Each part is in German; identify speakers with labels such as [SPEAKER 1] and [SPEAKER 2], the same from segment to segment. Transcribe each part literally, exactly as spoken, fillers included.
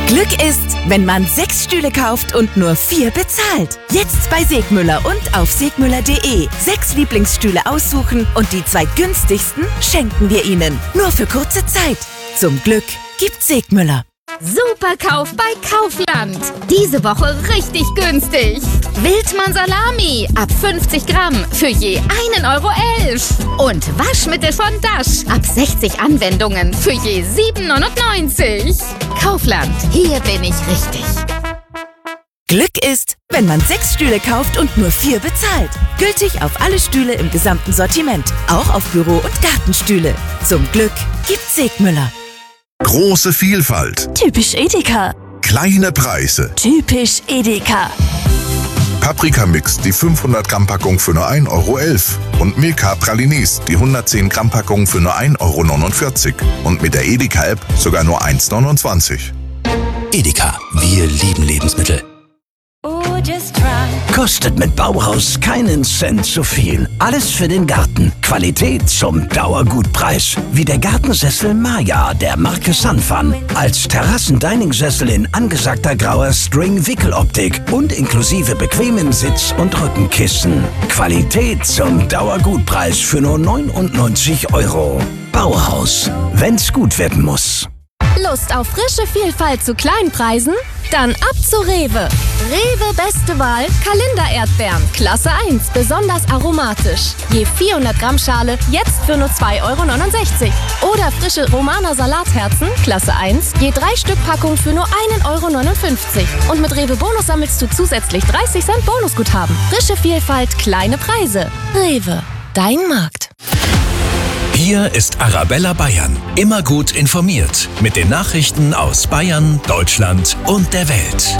[SPEAKER 1] Glück ist, wenn man sechs Stühle kauft und nur vier bezahlt. Jetzt bei Segmüller und auf segmüller punkt de. Sechs Lieblingsstühle aussuchen und die zwei günstigsten schenken wir Ihnen. Nur für kurze Zeit. Zum Glück gibt Segmüller.
[SPEAKER 2] Super Kauf bei Kaufland. Diese Woche richtig günstig. Wildmann Salami ab fünfzig Gramm für je einen Euro elf. Und Waschmittel von Dash ab sechzig Anwendungen für je sieben neunundneunzig. Kaufland, hier bin ich richtig.
[SPEAKER 1] Glück ist, wenn man sechs Stühle kauft und nur vier bezahlt. Gültig auf alle Stühle im gesamten Sortiment. Auch auf Büro- und Gartenstühle. Zum Glück gibt Segmüller.
[SPEAKER 3] Große Vielfalt.
[SPEAKER 4] Typisch Edeka.
[SPEAKER 3] Kleine Preise.
[SPEAKER 4] Typisch Edeka.
[SPEAKER 3] Paprikamix, die fünfhundert Gramm Packung für nur ein Euro elf. Und Milka Pralines, die hundertzehn Gramm Packung für nur ein Euro neunundvierzig. Und mit der Edeka-App sogar nur eins neunundzwanzig.
[SPEAKER 5] Edeka, wir lieben Lebensmittel. Kostet mit Bauhaus keinen Cent zu viel. Alles für den Garten. Qualität zum Dauergutpreis. Wie der Gartensessel Maya der Marke Sunfun. Als Terrassen-Dining-Sessel in angesagter grauer String-Wickeloptik und inklusive bequemen Sitz- und Rückenkissen. Qualität zum Dauergutpreis für nur neunundneunzig Euro. Bauhaus. Wenn's gut werden muss.
[SPEAKER 6] Lust auf frische Vielfalt zu Kleinpreisen? Dann ab zu Rewe. Rewe beste Wahl, Kalender-Erdbeeren, Klasse eins, besonders aromatisch. Je vierhundert Gramm Schale, jetzt für nur zwei Euro neunundsechzig. Oder frische Romaner Salatherzen, Klasse eins, je drei Stück Packung für nur ein Euro neunundfünfzig. Und mit Rewe Bonus sammelst du zusätzlich dreißig Cent Bonusguthaben. Frische Vielfalt, kleine Preise. Rewe, dein Markt.
[SPEAKER 5] Hier ist Arabella Bayern. Immer gut informiert. Mit den Nachrichten aus Bayern, Deutschland und der Welt.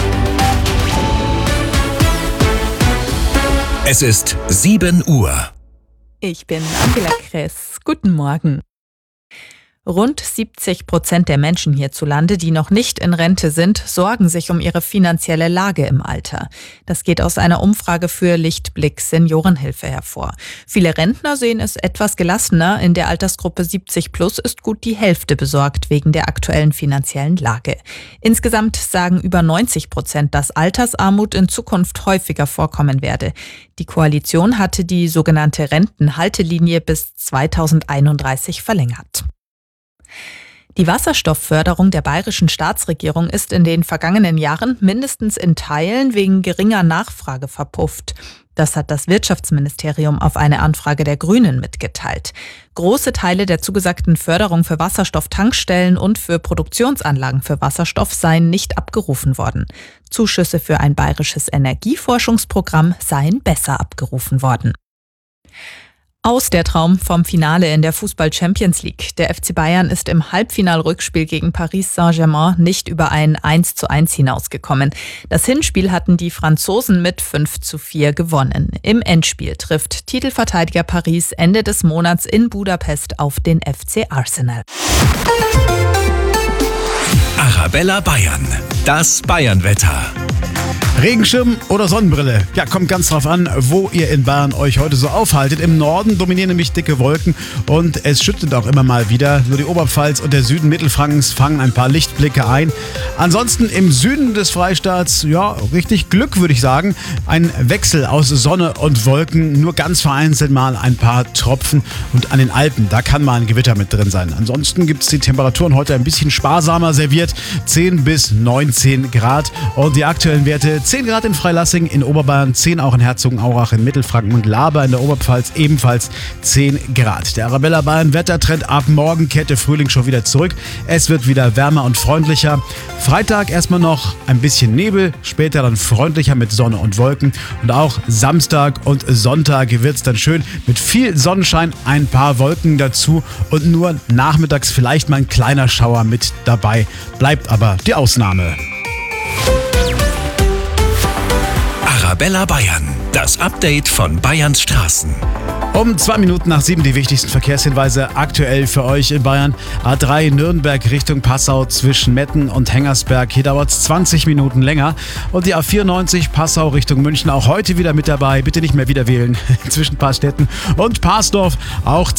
[SPEAKER 5] Es ist sieben Uhr.
[SPEAKER 7] Ich bin Angela Kress. Guten Morgen. Rund siebzig Prozent der Menschen hierzulande, die noch nicht in Rente sind, sorgen sich um ihre finanzielle Lage im Alter. Das geht aus einer Umfrage für Lichtblick Seniorenhilfe hervor. Viele Rentner sehen es etwas gelassener. In der Altersgruppe siebzig plus ist gut die Hälfte besorgt wegen der aktuellen finanziellen Lage. Insgesamt sagen über neunzig Prozent, dass Altersarmut in Zukunft häufiger vorkommen werde. Die Koalition hatte die sogenannte Rentenhaltelinie bis zweitausendeinunddreißig verlängert. Die Wasserstoffförderung der bayerischen Staatsregierung ist in den vergangenen Jahren mindestens in Teilen wegen geringer Nachfrage verpufft. Das hat das Wirtschaftsministerium auf eine Anfrage der Grünen mitgeteilt. Große Teile der zugesagten Förderung für Wasserstofftankstellen und für Produktionsanlagen für Wasserstoff seien nicht abgerufen worden. Zuschüsse für ein bayerisches Energieforschungsprogramm seien besser abgerufen worden. Aus der Traum vom Finale in der Fußball-Champions League. Der F C Bayern ist im Halbfinal-Rückspiel gegen Paris Saint-Germain nicht über ein eins zu eins hinausgekommen. Das Hinspiel hatten die Franzosen mit fünf zu vier gewonnen. Im Endspiel trifft Titelverteidiger Paris Ende des Monats in Budapest auf den F C Arsenal.
[SPEAKER 5] Arabella Bayern. Das Bayern-Wetter.
[SPEAKER 8] Regenschirm oder Sonnenbrille? Ja, kommt ganz drauf an, wo ihr in Bayern euch heute so aufhaltet. Im Norden dominieren nämlich dicke Wolken und es schüttet auch immer mal wieder. Nur die Oberpfalz und der Süden Mittelfrankens fangen ein paar Lichtblicke ein. Ansonsten im Süden des Freistaats, ja, richtig Glück, würde ich sagen. Ein Wechsel aus Sonne und Wolken, nur ganz vereinzelt mal ein paar Tropfen. Und an den Alpen, da kann mal ein Gewitter mit drin sein. Ansonsten gibt es die Temperaturen heute ein bisschen sparsamer serviert. zehn bis neunzehn Grad und die aktuellen Werte zehn Grad in Freilassing, in Oberbayern zehn auch in Herzogenaurach, in Mittelfranken und Laber in der Oberpfalz ebenfalls zehn Grad. Der Arabella Bayern Wettertrend ab morgen kehrt der Frühling schon wieder zurück. Es wird wieder wärmer und freundlicher. Freitag erstmal noch ein bisschen Nebel, später dann freundlicher mit Sonne und Wolken. Und auch Samstag und Sonntag wird es dann schön mit viel Sonnenschein, ein paar Wolken dazu und nur nachmittags vielleicht mal ein kleiner Schauer mit dabei. Bleibt aber die Ausnahme.
[SPEAKER 5] Arabella Bayern, das Update von Bayerns Straßen.
[SPEAKER 8] Um zwei Minuten nach sieben die wichtigsten Verkehrshinweise aktuell für euch in Bayern. A drei Nürnberg Richtung Passau zwischen Metten und Hengersberg. Hier dauert es zwanzig Minuten länger. Und die A vierundneunzig Passau Richtung München auch heute wieder mit dabei. Bitte nicht mehr wieder wählen zwischen Paarstetten und Parsdorf. Auch